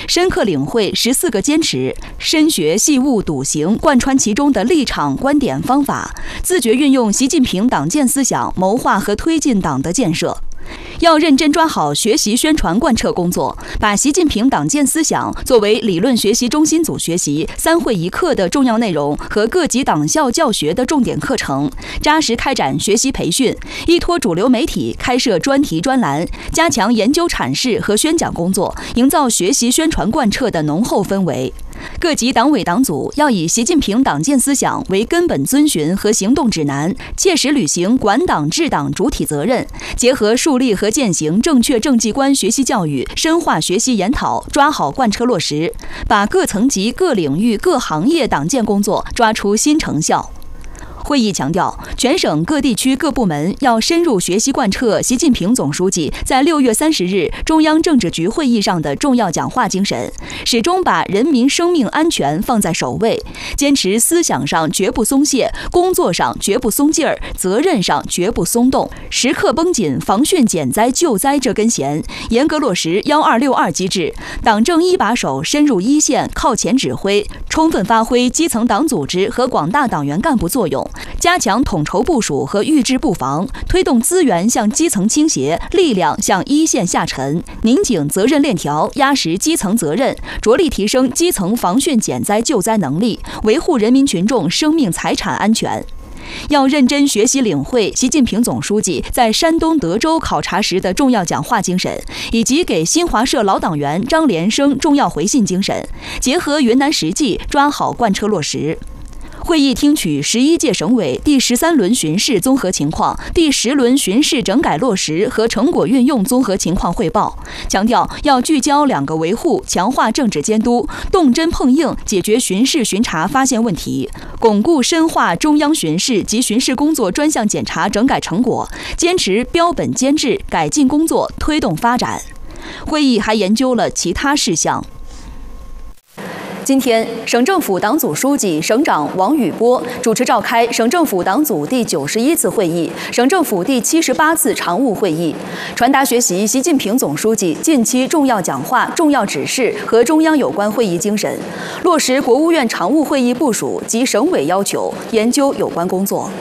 深刻领会14个坚持，深学细悟笃行，贯穿其中的立场、观点、方法，自觉运用习近平党建思想，谋划和推进党的建设。要认真抓好学习宣传贯彻工作，把习近平党建思想作为理论学习中心组学习3会1课的重要内容和各级党校教学的重点课程，扎实开展学习培训，依托主流媒体开设专题专栏，加强研究阐释和宣讲工作，营造学习宣传贯彻的浓厚氛围。各级党委党组要以习近平党建思想为根本遵循和行动指南，切实履行管党治党主体责任，结合树立和践行正确政绩观学习教育，深化学习研讨，抓好贯彻落实，把各层级、各领域、各行业党建工作抓出新成效。会议强调，全省各地区各部门要深入学习贯彻习近平总书记在6月30日中央政治局会议上的重要讲话精神，始终把人民生命安全放在首位，坚持思想上绝不松懈，工作上绝不松劲儿，责任上绝不松动，时刻绷紧防汛减灾救灾这根弦，严格落实1262机制，党政一把手深入一线靠前指挥，充分发挥基层党组织和广大党员干部作用，加强统筹部署和预制布防，推动资源向基层倾斜，力量向一线下沉，拧紧责任链条，压实基层责任，着力提升基层防汛减灾救灾能力，维护人民群众生命财产安全。要认真学习领会习近平总书记在山东德州考察时的重要讲话精神，以及给新华社老党员张连生重要回信精神，结合云南实际，抓好贯彻落实。会议听取11届省委第13轮巡视综合情况、第10轮巡视整改落实和成果运用综合情况汇报，强调要聚焦2个维护，强化政治监督，动真碰硬解决巡视巡查发现问题，巩固深化中央巡视及巡视工作专项检查整改成果，坚持标本兼治，改进工作推动发展。会议还研究了其他事项。今天，省政府党组书记、省长王宇波主持召开省政府党组第91次会议、省政府第78次常务会议，传达学习习近平总书记近期重要讲话、重要指示和中央有关会议精神，落实国务院常务会议部署及省委要求，研究有关工作。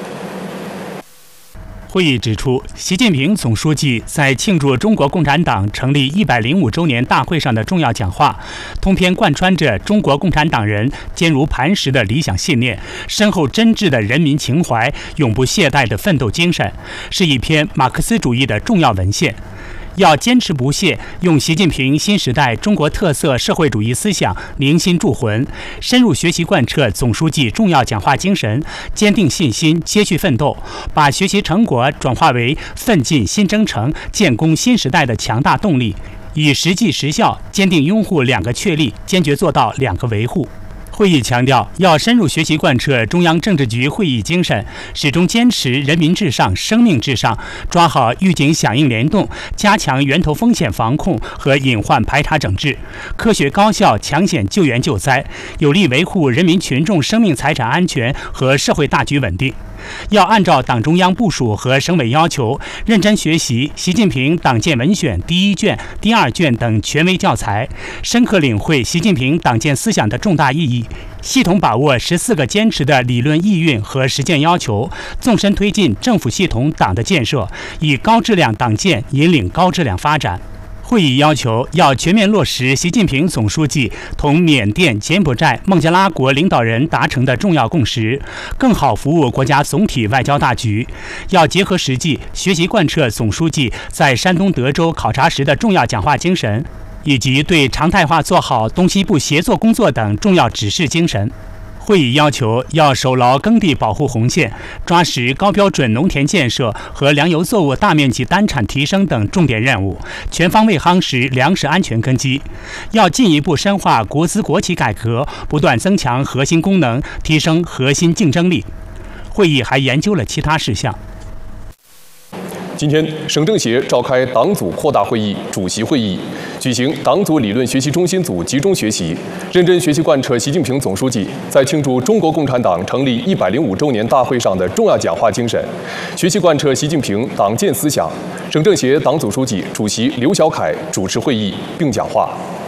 会议指出，习近平总书记在庆祝中国共产党成立105周年大会上的重要讲话，通篇贯穿着中国共产党人坚如磐石的理想信念、深厚真挚的人民情怀、永不懈怠的奋斗精神，是一篇马克思主义的重要文献。要坚持不懈，用习近平新时代中国特色社会主义思想凝心铸魂，深入学习贯彻总书记重要讲话精神，坚定信心，接续奋斗，把学习成果转化为奋进新征程、建功新时代的强大动力，以实际实效，坚定拥护2个确立，坚决做到2个维护。会议强调，要深入学习贯彻中央政治局会议精神，始终坚持人民至上、生命至上，抓好预警响应联动，加强源头风险防控和隐患排查整治，科学高效抢险救援救灾，有力维护人民群众生命财产安全和社会大局稳定。要按照党中央部署和省委要求，认真学习习近平党建文选第1卷、第2卷等权威教材，深刻领会习近平党建思想的重大意义，系统把握14个坚持的理论意蕴和实践要求，纵深推进政府系统党的建设，以高质量党建引领高质量发展。会议要求要全面落实习近平总书记同缅甸、柬埔寨、孟加拉国领导人达成的重要共识，更好服务国家总体外交大局。要结合实际，学习贯彻总书记在山东德州考察时的重要讲话精神，以及对常态化做好东西部协作工作等重要指示精神。会议要求要守牢耕地保护红线，抓实高标准农田建设和粮油作物大面积单产提升等重点任务，全方位夯实粮食安全根基。要进一步深化国资国企改革，不断增强核心功能，提升核心竞争力。会议还研究了其他事项。 今天，省政协召开党组扩大会议主席会议，举行党组理论学习中心组集中学习，认真学习贯彻习近平总书记在庆祝中国共产党成立105周年大会上的重要讲话精神，学习贯彻习近平党建思想。省政协党组书记、主席刘小凯主持会议并讲话。